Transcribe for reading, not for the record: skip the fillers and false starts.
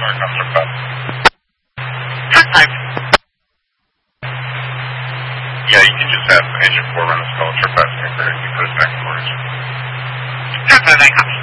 work on trip pass. Type. Yeah, you can just have Agent 4 run this call trip pass and you put us back in orders. Type 9 copy.